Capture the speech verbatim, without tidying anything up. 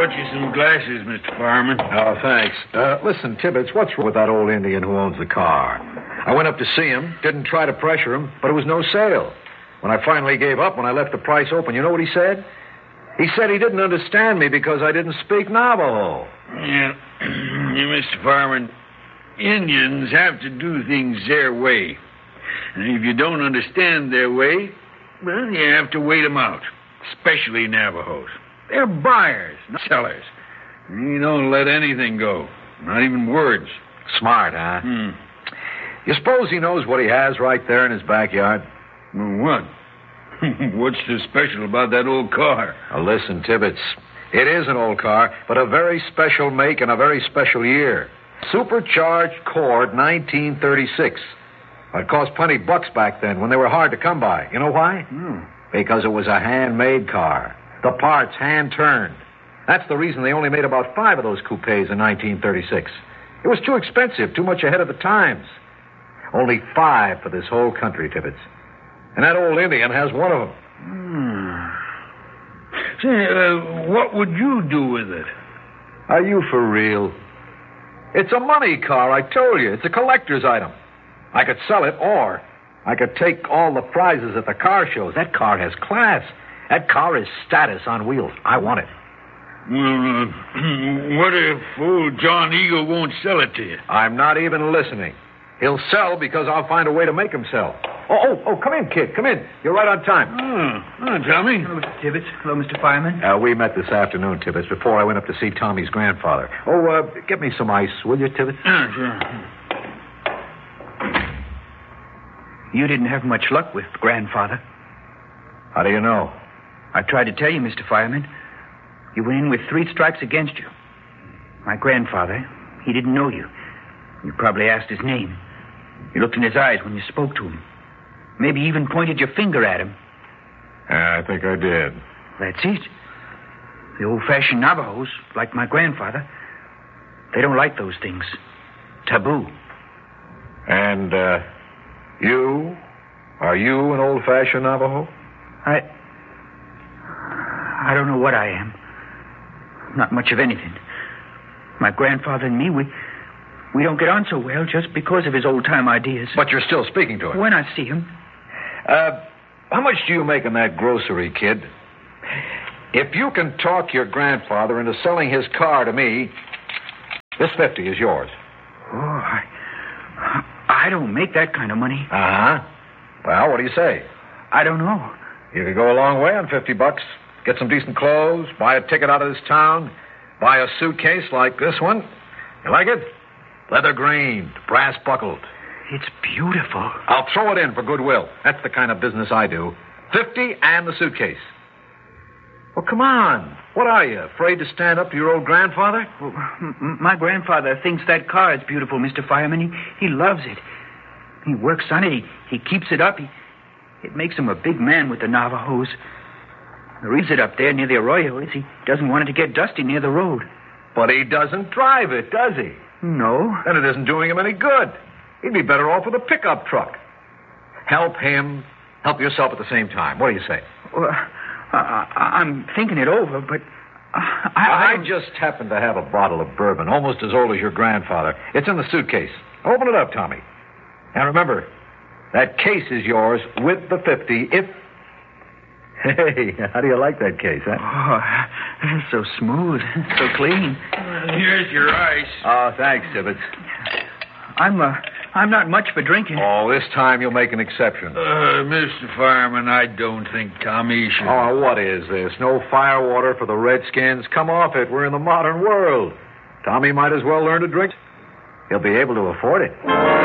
brought you some glasses, Mister Fireman. Oh, thanks. Uh, listen, Tibbets, what's wrong with that old Indian who owns the car? I went up to see him, didn't try to pressure him, but it was no sale. When I finally gave up, when I left the price open, you know what he said? He said he didn't understand me because I didn't speak Navajo. Yeah, yeah, Mister Fireman, Indians have to do things their way. And if you don't understand their way, well, you have to wait them out, especially Navajos. They're buyers, not sellers. You don't let anything go, not even words. Smart, huh? Hmm. You suppose he knows what he has right there in his backyard? Well, what? What's so special about that old car? Now, listen, Tibbets. It is an old car, but a very special make and a very special year. Supercharged Cord nineteen thirty-six. It cost plenty bucks back then when they were hard to come by. You know why? Hmm. Because it was a handmade car. The parts hand-turned. That's the reason they only made about five of those coupes in nineteen thirty-six. It was too expensive, too much ahead of the times. Only five for this whole country, Tibbets. And that old Indian has one of them. Hmm. Say, uh, what would you do with it? Are you for real? It's a money car, I told you. It's a collector's item. I could sell it, or I could take all the prizes at the car shows. That car has class. That car is status on wheels. I want it. Well, uh, what if old John Eagle won't sell it to you? I'm not even listening. He'll sell because I'll find a way to make him sell. Oh, oh, oh, come in, kid. Come in. You're right on time. Oh, oh Tommy. Hello, Mister Tibbets. Hello, Mister Fireman. Uh, we met this afternoon, Tibbets, before I went up to see Tommy's grandfather. Oh, uh, get me some ice, will you, Tibbets? Yeah, sure. You didn't have much luck with grandfather. How do you know? I tried to tell you, Mister Fireman. You went in with three strikes against you. My grandfather, he didn't know you. You probably asked his name. You looked in his eyes when you spoke to him. Maybe even pointed your finger at him. Yeah, I think I did. That's it. The old-fashioned Navajos, like my grandfather, they don't like those things. Taboo. And, uh, you? Are you an old-fashioned Navajo? I... I don't know what I am. Not much of anything. My grandfather and me, we... We don't get on so well just because of his old-time ideas. But you're still speaking to him. When I see him. Uh, how much do you make in that grocery, kid? If you can talk your grandfather into selling his car to me, this fifty is yours. Oh, I... I don't make that kind of money. Uh-huh. Well, what do you say? I don't know. You could go a long way on fifty bucks. Get some decent clothes, buy a ticket out of this town, buy a suitcase like this one. You like it? Leather grained, brass buckled. It's beautiful. I'll throw it in for goodwill. That's the kind of business I do. Fifty and the suitcase. Well, come on. What are you, afraid to stand up to your old grandfather? Well, m- my grandfather thinks that car is beautiful, Mister Fireman. He, he loves it. He works on it. He, he keeps it up. He, it makes him a big man with the Navajos. The reason up there near the arroyo is he doesn't want it to get dusty near the road. But he doesn't drive it, does he? No. Then it isn't doing him any good. He'd be better off with a pickup truck. Help him. Help yourself at the same time. What do you say? Well, I, I, I'm thinking it over, but I, I, I I just happen to have a bottle of bourbon, almost as old as your grandfather. It's in the suitcase. Open it up, Tommy. And remember, that case is yours with the fifty if... Hey, how do you like that case, huh? Oh, it's so smooth, so clean. Well, here's your ice. Oh, thanks, Tibbets. I'm, uh, I'm not much for drinking. Oh, this time you'll make an exception. Uh, Mister Fireman, I don't think Tommy should... Oh, what is this? No firewater for the Redskins? Come off it. We're in the modern world. Tommy might as well learn to drink. He'll be able to afford it.